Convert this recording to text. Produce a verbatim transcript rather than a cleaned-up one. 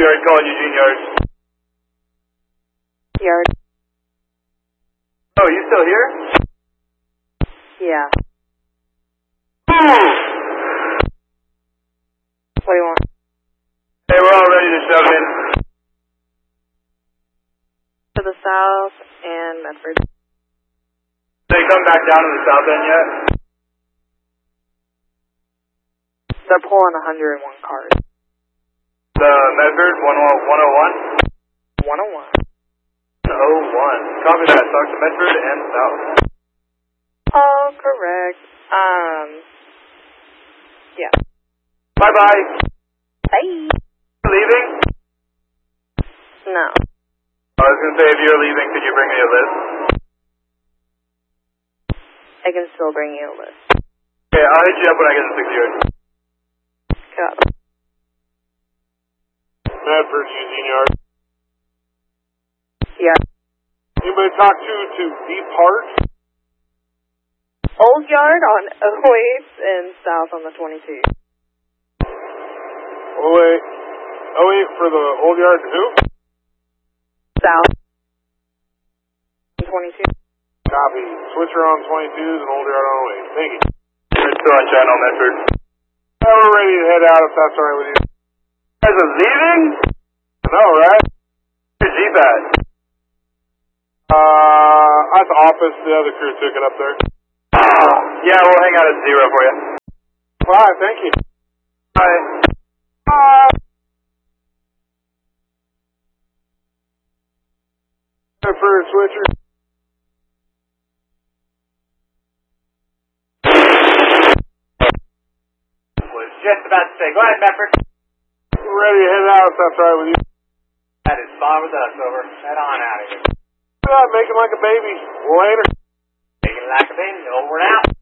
Yard calling Eugene Yard. Yard. Oh, you still here? Yeah. Ooh. What do you want? Hey, we're all ready to shove in. To the south and Medford. They come back down to the south end yet? They're pulling one hundred one cars. The Medford, one oh one? one oh one. one oh one. Copy that. Talk to Medford and south. Oh, correct. Um, yeah. Bye-bye. Bye. Leaving? No. I was going to say, if you're leaving, could you bring me a list? I can still bring you a list. Okay, I'll hit you up when I get to six yard. Got it. Medford, Eugene Yard. Yeah. Anybody talk to to Deep Heart? Old Yard on oh eight and south on the twenty-two. Oh eight. Oh eight for the Old Yard and who? South. twenty-two. Copy. Switcher on twenty-twos and Old Yard on oh eight. Thank you. We're still on channel, Medford. Oh, we're ready to head out if that's alright with you. You guys are leaving? No, right? Where's Jeep at? Uh, at the office. The other crew took it up there. Oh, yeah, we'll hang out at zero for you. Bye, thank you. Bye. Bye. Medford, Switcher. Was just about to say, go ahead, Medford. We're ready to head out if that's right with you. That is fine with us, over. Head on out of here. Yeah, making like a baby. Later. Making like a baby, over and out.